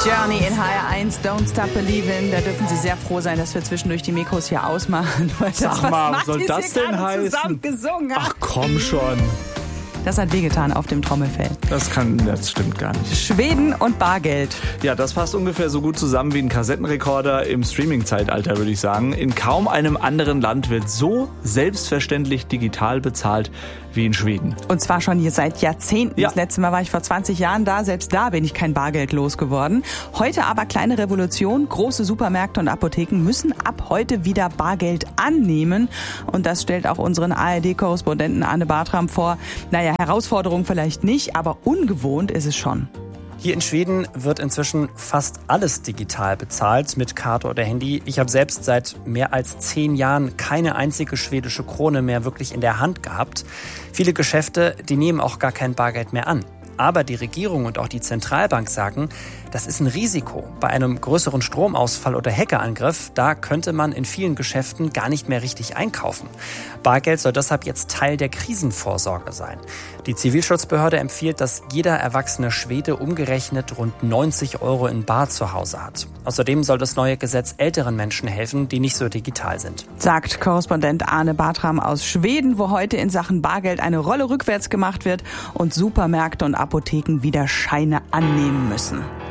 Journey in HR1, Don't Stop Believin'. Da dürfen Sie sehr froh sein, dass wir zwischendurch die Mikros hier ausmachen. Weil Sag mal, was soll das denn heißen? Zusammen gesungen hat. Ach komm schon. Das hat wehgetan auf dem Trommelfell. Das stimmt gar nicht. Schweden und Bargeld. Ja, das passt ungefähr so gut zusammen wie ein Kassettenrekorder im Streaming-Zeitalter, würde ich sagen. In kaum einem anderen Land wird so selbstverständlich digital bezahlt wie in Schweden. Und zwar schon hier seit Jahrzehnten. Ja. Das letzte Mal war ich vor 20 Jahren da. Selbst da bin ich kein Bargeld losgeworden. Heute aber kleine Revolution. Große Supermärkte und Apotheken müssen ab heute wieder Bargeld annehmen. Und das stellt auch unseren ARD-Korrespondenten Arne Bartram vor. Naja, Herausforderung vielleicht nicht, aber ungewohnt ist es schon. Hier in Schweden wird inzwischen fast alles digital bezahlt mit Karte oder Handy. Ich habe selbst seit mehr als 10 Jahren keine einzige schwedische Krone mehr wirklich in der Hand gehabt. Viele Geschäfte, die nehmen auch gar kein Bargeld mehr an. Aber die Regierung und auch die Zentralbank sagen, das ist ein Risiko. Bei einem größeren Stromausfall oder Hackerangriff, da könnte man in vielen Geschäften gar nicht mehr richtig einkaufen. Bargeld soll deshalb jetzt Teil der Krisenvorsorge sein. Die Zivilschutzbehörde empfiehlt, dass jeder erwachsene Schwede umgerechnet rund 90 € in bar zu Hause hat. Außerdem soll das neue Gesetz älteren Menschen helfen, die nicht so digital sind. Sagt Korrespondent Arne Bartram aus Schweden, wo heute in Sachen Bargeld eine Rolle rückwärts gemacht wird und Supermärkte und Apotheken wieder Scheine annehmen müssen.